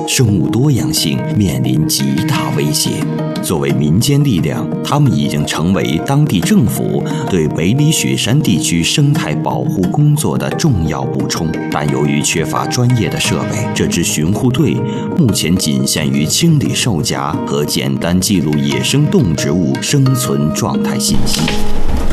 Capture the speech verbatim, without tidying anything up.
生物多样性面临极大威胁。作为民间力量，他们已经成为当地政府对梅里雪山地区生态保护工作的重要补充。但由于缺乏专业的设备，这支巡护队目前仅限于清理兽夹和简单记录野生动植物生存状态信息。